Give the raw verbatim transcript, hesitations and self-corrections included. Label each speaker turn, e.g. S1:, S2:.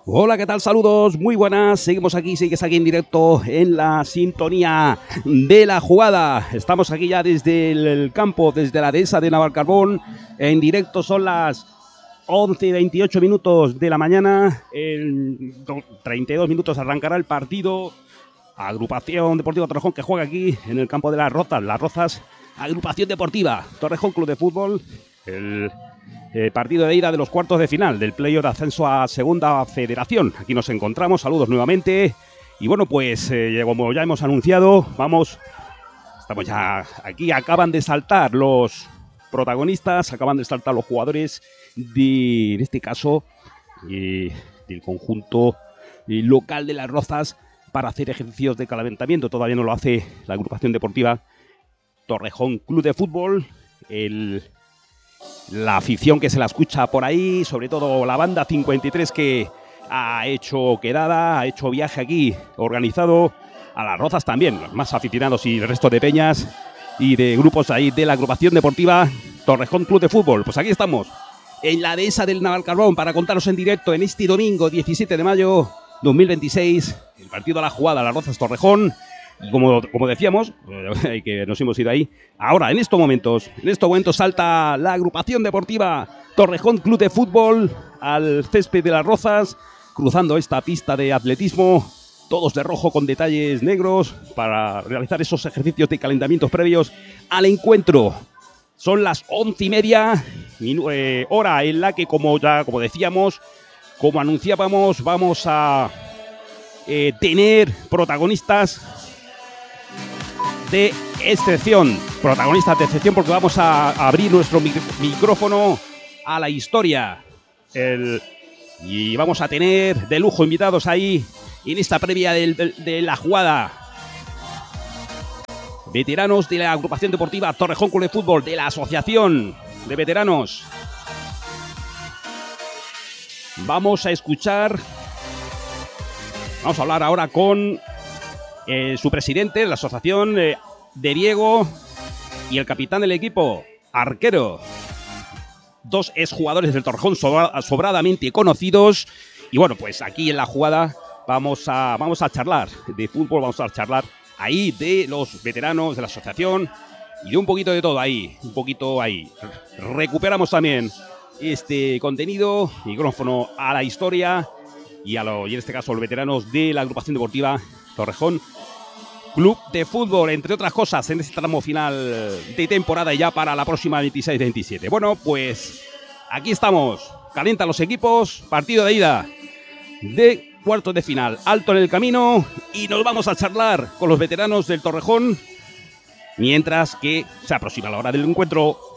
S1: Hola, ¿qué tal? Saludos, muy buenas. Seguimos aquí, sigues aquí en directo en la sintonía de la jugada. Estamos aquí ya desde el campo, desde la dehesa de Navalcarbón. En directo son las once y veintiocho minutos de la mañana. En treinta y dos minutos arrancará el partido. Agrupación Deportiva Torrejón que juega aquí en el campo de las Rozas. Las Rozas, Agrupación Deportiva Torrejón Club de Fútbol. El Eh, partido de ida de los cuartos de final del playoff de ascenso a Segunda Federación. Aquí nos encontramos, saludos nuevamente. Y bueno, pues eh, como ya hemos anunciado, vamos, estamos ya aquí, acaban de saltar los protagonistas, acaban de saltar los jugadores de, en este caso, eh, del conjunto eh, local de Las Rozas para hacer ejercicios de calentamiento. Todavía no lo hace la agrupación deportiva Torrejón Club de Fútbol. El... La afición que se la escucha por ahí, sobre todo la banda cincuenta y tres que ha hecho quedada, ha hecho viaje aquí organizado, a Las Rozas también, los más aficionados y el resto de peñas y de grupos ahí de la agrupación deportiva Torrejón Club de Fútbol. Pues aquí estamos, en la dehesa del Navalcarbón, para contaros en directo en este domingo diecisiete de mayo dos mil veintiséis, el partido a la jugada Las Rozas Torrejón. Y como, como decíamos, que nos hemos ido ahí, ahora en estos momentos, en estos momentos salta la agrupación deportiva Torrejón Club de Fútbol al césped de Las Rozas, cruzando esta pista de atletismo, todos de rojo con detalles negros, para realizar esos ejercicios de calentamientos previos al encuentro. Son las once y media, eh, hora en la que, como ya como decíamos, como anunciábamos, vamos a eh, tener protagonistas de excepción, protagonistas de excepción, porque vamos a abrir nuestro mic micrófono a la historia. El, y vamos a tener de lujo invitados ahí en esta previa de, de, de la jugada. Veteranos de la agrupación deportiva Torrejón Club de Fútbol, de la asociación de veteranos. Vamos a escuchar, vamos a hablar ahora con Eh, su presidente, la asociación eh, de Diego, y el capitán del equipo, Arquero. Dos exjugadores del Torrejón sobra, sobradamente conocidos. Y bueno, pues aquí en la jugada vamos a, vamos a charlar de fútbol, vamos a charlar ahí de los veteranos de la asociación y de un poquito de todo ahí, un poquito ahí. Recuperamos también este contenido, micrófono a la historia y, a lo, y en este caso los veteranos de la agrupación deportiva Torrejón Club de Fútbol, entre otras cosas, en este tramo final de temporada y ya para la próxima veintiséis veintisiete. Bueno, pues aquí estamos, calientan los equipos, partido de ida de cuartos de final, alto en el camino, y nos vamos a charlar con los veteranos del Torrejón, mientras que se aproxima la hora del encuentro.